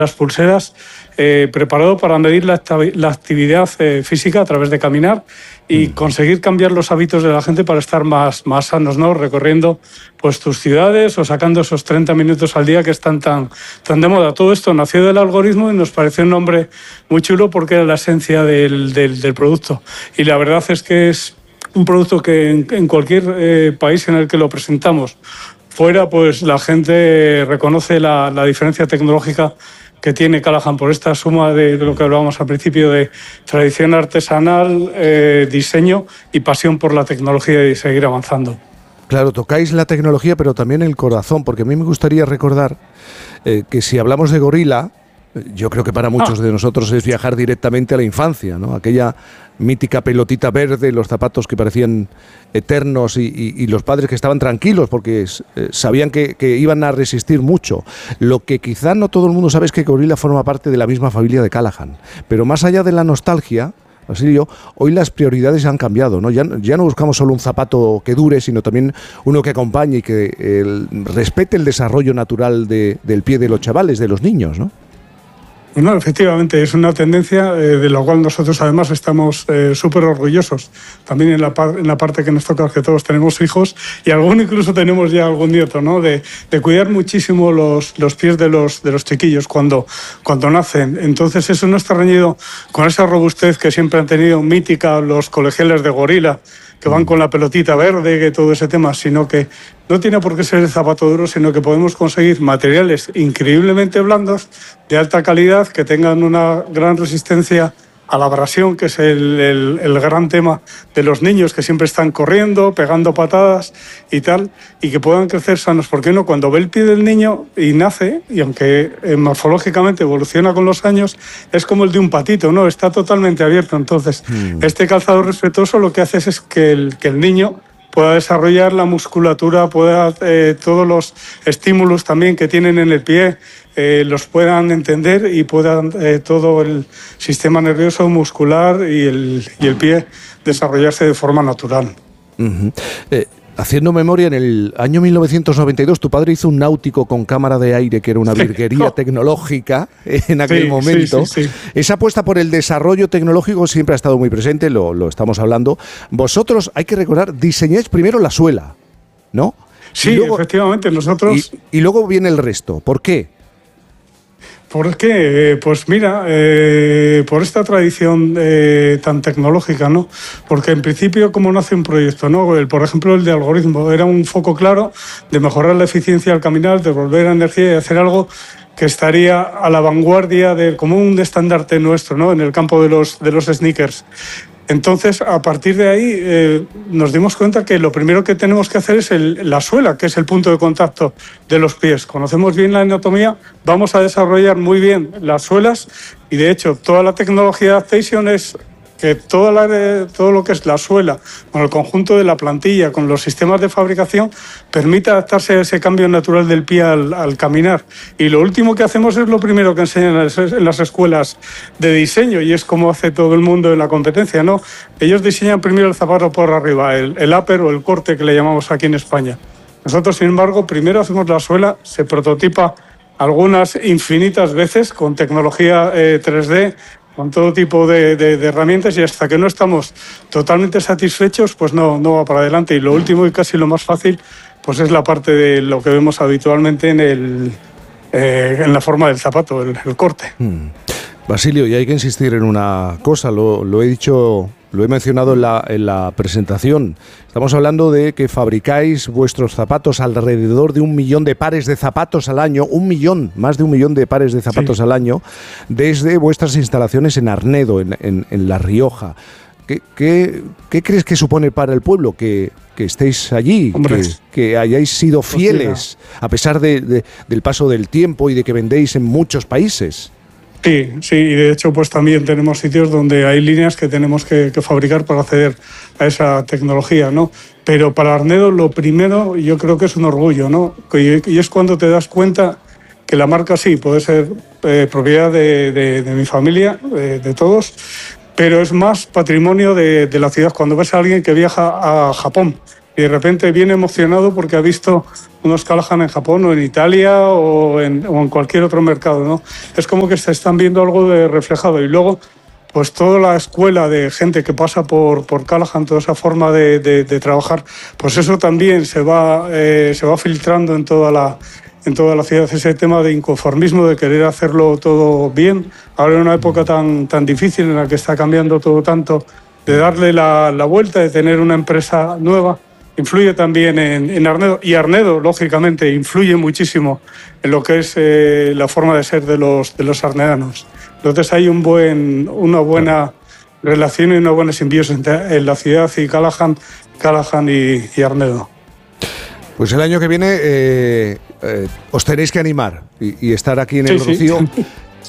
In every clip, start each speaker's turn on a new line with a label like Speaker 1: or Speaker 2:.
Speaker 1: las pulseras, preparado para medir la actividad física a través de caminar y conseguir cambiar los hábitos de la gente para estar más sanos, ¿no? Recorriendo pues tus ciudades o sacando esos 30 minutos al día que están tan de moda. Todo esto nació del algoritmo y nos pareció un nombre muy chulo porque era la esencia del producto. Y la verdad es que es un producto que en cualquier país en el que lo presentamos fuera, pues la gente reconoce la diferencia tecnológica que tiene Callahan por esta suma de lo que hablábamos al principio de tradición artesanal, diseño y pasión por la tecnología y seguir avanzando.
Speaker 2: Claro, tocáis la tecnología pero también el corazón, porque a mí me gustaría recordar que si hablamos de Gorilla, yo creo que para muchos de nosotros es viajar directamente a la infancia, ¿no? Aquella mítica pelotita verde, los zapatos que parecían eternos y los padres que estaban tranquilos porque sabían que iban a resistir mucho. Lo que quizá no todo el mundo sabe es que Gorilla forma parte de la misma familia de Callahan. Pero más allá de la nostalgia, Basilio, hoy las prioridades han cambiado, ¿no? Ya no buscamos solo un zapato que dure, sino también uno que acompañe y que respete el desarrollo natural del pie de los chavales, de los niños, ¿no?
Speaker 1: Bueno, efectivamente, es una tendencia de la cual nosotros además estamos súper orgullosos. También en la parte que nos toca, que todos tenemos hijos y algunos incluso tenemos ya algún nieto, ¿no? De cuidar muchísimo los pies de los chiquillos cuando nacen. Entonces eso no está reñido con esa robustez que siempre han tenido mítica los colegiales de Gorilla, que van con la pelotita verde, que todo ese tema, sino que no tiene por qué ser el zapato duro, sino que podemos conseguir materiales increíblemente blandos, de alta calidad, que tengan una gran resistencia a la abrasión, que es el gran tema de los niños que siempre están corriendo, pegando patadas y tal, y que puedan crecer sanos. ¿Por qué no? Cuando ve el pie del niño y nace, y aunque morfológicamente evoluciona con los años, es como el de un patito, ¿no? Está totalmente abierto. Entonces, este calzado respetuoso lo que hace es que el niño pueda desarrollar la musculatura, pueda todos los estímulos también que tienen en el pie, los puedan entender y puedan todo el sistema nervioso, muscular y el pie desarrollarse de forma natural.
Speaker 2: Haciendo memoria, en el año 1992 tu padre hizo un náutico con cámara de aire, que era una virguería tecnológica en aquel momento. Sí. Esa apuesta por el desarrollo tecnológico siempre ha estado muy presente, lo estamos hablando. Vosotros, hay que recordar, diseñáis primero la suela, ¿no?
Speaker 1: Sí, luego, efectivamente, nosotros...
Speaker 2: Y luego viene el resto. ¿Por qué?
Speaker 1: ¿Por qué? Pues mira, por esta tradición tan tecnológica, ¿no? Porque en principio, ¿cómo nace un proyecto, no? Por ejemplo, el de algoritmo era un foco claro de mejorar la eficiencia al caminar, de devolver energía y hacer algo que estaría a la vanguardia como un estandarte nuestro, ¿no? En el campo de los sneakers. Entonces, a partir de ahí, nos dimos cuenta que lo primero que tenemos que hacer es la suela, que es el punto de contacto de los pies. Conocemos bien la anatomía, vamos a desarrollar muy bien las suelas y, de hecho, toda la tecnología de Adaptation es que todo lo que es la suela, con el conjunto de la plantilla, con los sistemas de fabricación, permite adaptarse a ese cambio natural del pie al caminar. Y lo último que hacemos es lo primero que enseñan en las escuelas de diseño, y es como hace todo el mundo en la competencia, ¿no? Ellos diseñan primero el zapato por arriba, el upper o el corte que le llamamos aquí en España. Nosotros, sin embargo, primero hacemos la suela, se prototipa algunas infinitas veces con tecnología 3D, con todo tipo de herramientas, y hasta que no estamos totalmente satisfechos, pues no va para adelante. Y lo último y casi lo más fácil, pues es la parte de lo que vemos habitualmente en la forma del zapato, el corte.
Speaker 2: Basilio, y hay que insistir en una cosa, lo he dicho, lo he mencionado en la presentación. Estamos hablando de que fabricáis vuestros zapatos alrededor de 1 millón de pares de zapatos al año, más de 1 millón de pares de zapatos al año, desde vuestras instalaciones en Arnedo, en La Rioja. ¿Qué crees que supone para el pueblo que estéis allí, que hayáis sido fieles a pesar del paso del tiempo y de que vendéis en muchos países?
Speaker 1: Sí, y de hecho pues también tenemos sitios donde hay líneas que tenemos que fabricar para acceder a esa tecnología, ¿no? Pero para Arnedo lo primero yo creo que es un orgullo, ¿no? Y es cuando te das cuenta que la marca sí puede ser propiedad de mi familia, de todos, pero es más patrimonio de la ciudad. Cuando ves a alguien que viaja a Japón y de repente viene emocionado porque ha visto unos Callahan en Japón o en Italia o en cualquier otro mercado, ¿no? Es como que se están viendo algo de reflejado. Y luego, pues toda la escuela de gente que pasa por Callahan, toda esa forma de trabajar, pues eso también se va filtrando en toda la ciudad, ese tema de inconformismo, de querer hacerlo todo bien. Ahora en una época tan difícil en la que está cambiando todo tanto, de darle la vuelta, de tener una empresa nueva, influye también en Arnedo. Y Arnedo, lógicamente, influye muchísimo en lo que es la forma de ser de los arnedanos. Entonces hay una buena relación y una buena simbiosis en la ciudad y Callahan y Arnedo.
Speaker 2: Pues el año que viene os tenéis que animar y estar aquí en el Rocío. Sí.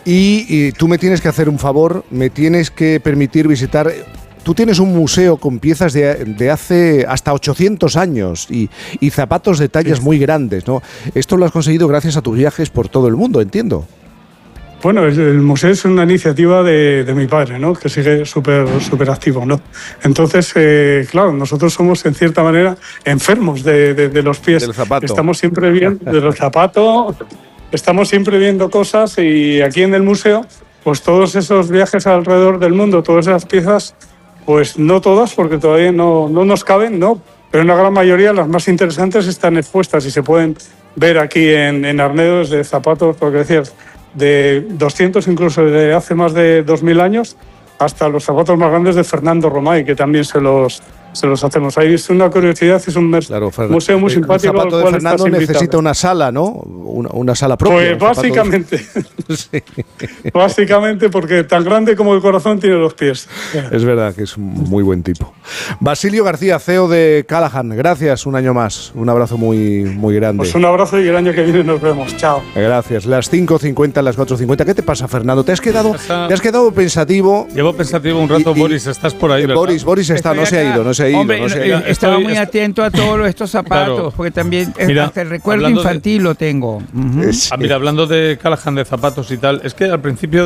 Speaker 2: Y tú me tienes que hacer un favor, me tienes que permitir visitar. Tú tienes un museo con piezas de hace hasta 800 años y zapatos de tallas muy grandes, ¿no? Esto lo has conseguido gracias a tus viajes por todo el mundo, entiendo.
Speaker 1: Bueno, el museo es una iniciativa de mi padre, ¿no? Que sigue súper activo, ¿no? Entonces, claro, nosotros somos en cierta manera enfermos de los pies.
Speaker 2: Del zapato.
Speaker 1: Estamos siempre viendo de los zapatos, estamos siempre viendo cosas y aquí en el museo, pues todos esos viajes alrededor del mundo, todas esas piezas, pues no todas, porque todavía no nos caben, ¿no? Pero en la gran mayoría, las más interesantes están expuestas y se pueden ver aquí en Arnedo, desde zapatos, porque decías, de 200, incluso de hace más de 2000 años, hasta los zapatos más grandes de Fernando Romay, que también se los hacemos. Ahí es una curiosidad, es un museo muy simpático.
Speaker 2: El zapato de Fernando necesita una sala, ¿no? Una sala propia.
Speaker 1: Pues básicamente. Sí. Básicamente porque tan grande como el corazón tiene los pies.
Speaker 2: Es verdad que es un muy buen tipo. Basilio García, CEO de Callahan, gracias un año más. Un abrazo muy grande.
Speaker 1: Pues un abrazo y el año que viene nos vemos. Chao.
Speaker 2: Gracias. Las 5:50, las 4:50. ¿Qué te pasa, Fernando? ¿Te has quedado pensativo?
Speaker 3: Llevo pensativo un rato, Boris. Estás por ahí, ¿verdad?
Speaker 2: Boris está, no se ha ido.
Speaker 4: Hombre, estaba muy atento a todos estos zapatos, claro, porque también hasta el recuerdo infantil lo tengo.
Speaker 3: Mira, hablando de Callahan, de zapatos y tal, es que al principio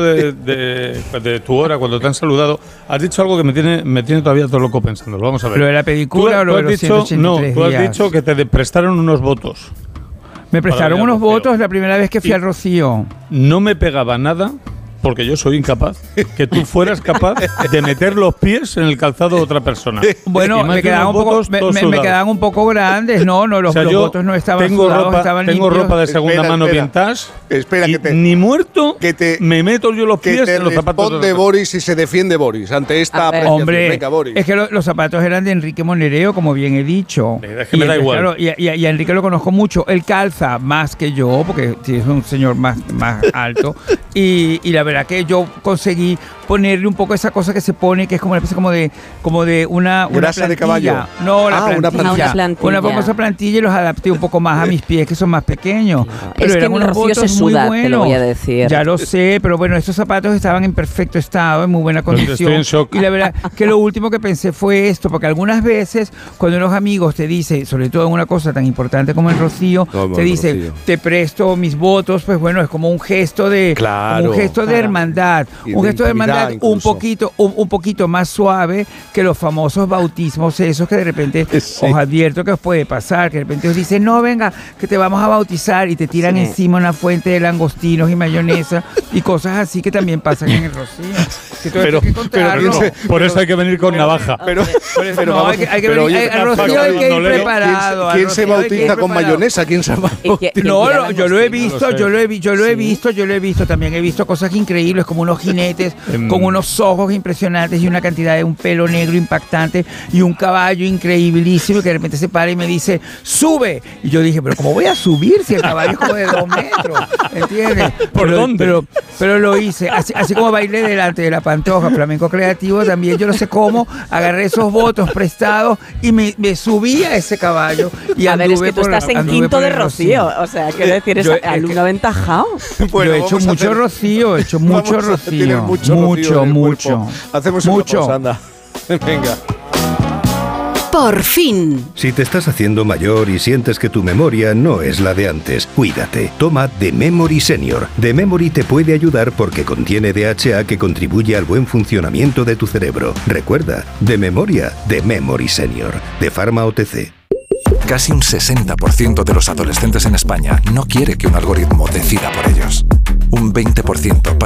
Speaker 3: de tu hora, cuando te han saludado, has dicho algo que me tiene todavía todo loco pensándolo. Vamos a ver.
Speaker 4: ¿Lo de la pedicura o lo de los 183 días?
Speaker 3: Tú has dicho que te prestaron unos votos.
Speaker 4: Me prestaron unos votos la primera vez que fui al Rocío.
Speaker 3: No me pegaba nada, porque yo soy incapaz, que tú fueras capaz de meter los pies en el calzado de otra persona.
Speaker 4: Bueno, me quedaban un poco grandes. No, los votos no estaban sudados, estaban limpios.
Speaker 3: Tengo ropa de segunda mano vintage. Ni muerto me meto yo los pies en los zapatos.
Speaker 2: Responde Boris y se defiende Boris ante esta apreciación.
Speaker 4: Hombre,
Speaker 2: venga, Boris.
Speaker 4: Es que los zapatos eran de Enrique Monereo, como bien he dicho.
Speaker 3: Es que me da igual.
Speaker 4: Claro, y a Enrique lo conozco mucho. Él calza más que yo, porque es un señor más alto. Y la verdad que yo conseguí ponerle un poco esa cosa que se pone, que es como una especie como de una
Speaker 2: grasa
Speaker 4: plantilla.
Speaker 2: De caballo.
Speaker 4: No, una plantilla. Una famosa plantilla y los adapté un poco más a mis pies, que son más pequeños.
Speaker 5: Pero es que en el Rocío se suda, te lo voy a decir.
Speaker 4: Ya lo sé, pero bueno, estos zapatos estaban en perfecto estado, en muy buena condición.
Speaker 3: Estoy en shock.
Speaker 4: Y la verdad que lo último que pensé fue esto, porque algunas veces cuando unos amigos te dicen, sobre todo en una cosa tan importante como el Rocío, te dicen, te presto mis votos, pues bueno, es como un gesto de hermandad, un gesto de hermandad un poquito más suave que los famosos bautismos esos que de repente os advierto que os puede pasar, que de repente os dicen, no, venga, que te vamos a bautizar y te tiran encima una fuente de langostinos y mayonesa y cosas así que también pasan en el Rocío.
Speaker 3: Pero por eso hay que venir con navaja.
Speaker 4: Al Rocío hay que ir preparado.
Speaker 2: ¿Quién se bautiza con mayonesa? ¿Quién se bautiza?
Speaker 4: No, yo lo he visto, también he visto cosas increíbles como unos jinetes con unos ojos impresionantes y una cantidad de un pelo negro impactante y un caballo increíblísimo que de repente se para y me dice, ¡sube! Y yo dije, pero ¿cómo voy a subir si el caballo es como de 2 metros? ¿Entiendes?
Speaker 3: ¿Por dónde?
Speaker 4: Pero lo hice, así como bailé delante de la Pantoja, flamenco creativo, también yo no sé cómo, agarré esos votos prestados y me subí a ese caballo y
Speaker 5: a ver, es que tú estás en quinto de Rocío, o sea, quiero decir, es alumno aventajado.
Speaker 4: Bueno, yo he hecho mucho Rocío, mucho.
Speaker 2: Hacemos mucho. Anda. Venga.
Speaker 6: Por fin.
Speaker 7: Si te estás haciendo mayor y sientes que tu memoria no es la de antes, cuídate. Toma The Memory Senior. The Memory te puede ayudar porque contiene DHA que contribuye al buen funcionamiento de tu cerebro. Recuerda, de memoria, The Memory Senior. De Pharma OTC.
Speaker 8: Casi un 60% de los adolescentes en España no quiere que un algoritmo decida por ellos. Un 20%